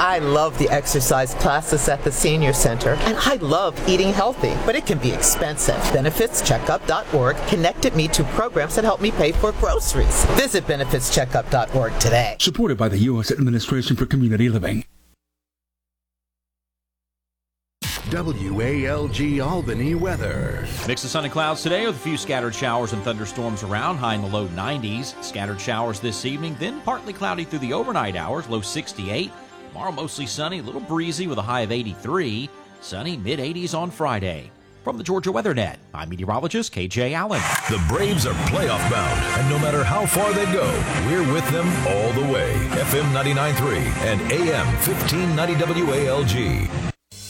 I love the exercise classes at the senior center, and I love eating healthy, but it can be expensive. BenefitsCheckup.org connected me to programs that help me pay for groceries. Visit BenefitsCheckup.org today. Supported by the U.S. Administration for Community Living. WALG Albany weather. Mix of sun and clouds today with a few scattered showers and thunderstorms around, high in the low 90s. Scattered showers this evening, then partly cloudy through the overnight hours, low 68. Tomorrow mostly sunny, a little breezy with a high of 83. Sunny, mid-80s on Friday. From the Georgia Weather Net, I'm meteorologist KJ Allen. The Braves are playoff bound, and no matter how far they go, we're with them all the way. FM 99.3 and AM 1590 WALG.